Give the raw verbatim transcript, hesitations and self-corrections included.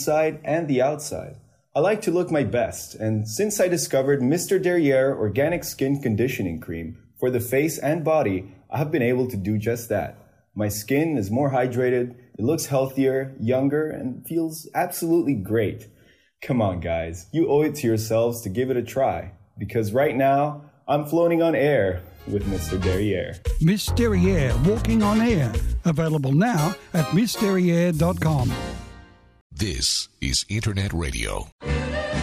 inside and the outside. I like to look my best, and since I discovered Mister Derriere Organic Skin Conditioning Cream for the face and body, I have been able to do just that. My skin is more hydrated, it looks healthier, younger, and feels absolutely great. Come on, guys, you owe it to yourselves to give it a try, because right now, I'm floating on air with Mister Derriere. Miss Derriere, Walking on Air. Available now at miss derriere dot com. This is Internet Radio.